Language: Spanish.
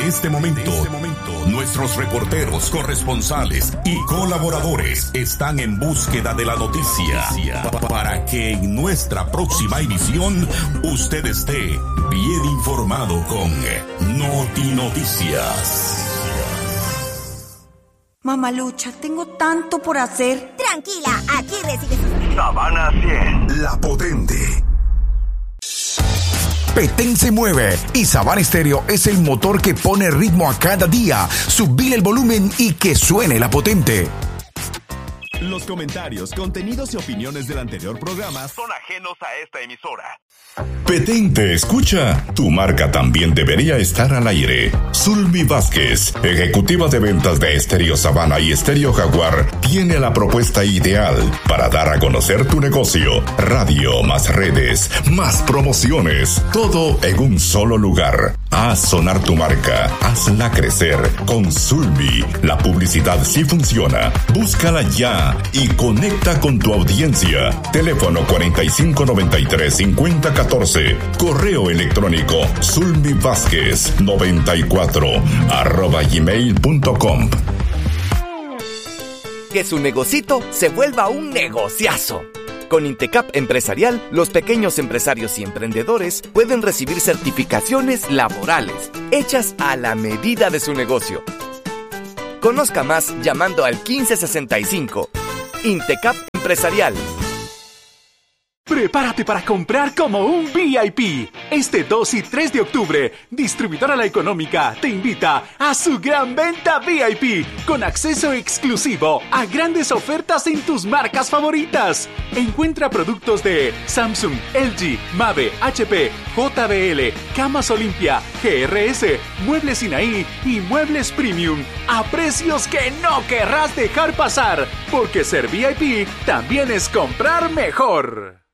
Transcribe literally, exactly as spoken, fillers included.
De este momento, de este momento, nuestros reporteros, corresponsales y colaboradores están en búsqueda de la noticia para que en nuestra próxima emisión usted esté bien informado con Noti Noticias. Mamalucha, tengo tanto por hacer. Tranquila, aquí recibes Sabana cien. La Potente. Petén se mueve y Sabana Estéreo es el motor que pone ritmo a cada día. Subir el volumen y que suene La Potente. Los comentarios, contenidos y opiniones del anterior programa son ajenos a esta emisora. Petén te escucha. Tu marca también debería estar al aire. Zulmi Vázquez, ejecutiva de ventas de Estéreo Sabana y Estéreo Jaguar, tiene la propuesta ideal para dar a conocer tu negocio. Radio, más redes, más promociones, todo en un solo lugar. Haz sonar tu marca, hazla crecer. Con Zulmi, la publicidad sí funciona. Búscala ya y conecta con tu audiencia. Teléfono cuarenta y cinco noventa y tres cincuenta catorce. Correo electrónico zulmivázquez noventa y cuatro arroba gmail punto com. Que su negocito se vuelva un negociazo. Con Intecap Empresarial, los pequeños empresarios y emprendedores pueden recibir certificaciones laborales hechas a la medida de su negocio. Conozca más llamando al quince sesenta y cinco. Intecap Empresarial. Prepárate para comprar como un V I P. Este dos y tres de octubre, Distribuidora La Económica te invita a su gran venta V I P con acceso exclusivo a grandes ofertas en tus marcas favoritas. Encuentra productos de Samsung, L G, Mave, H P, J B L, Camas Olimpia, G R S, Muebles Sinaí y Muebles Premium a precios que no querrás dejar pasar, porque ser V I P también es comprar mejor.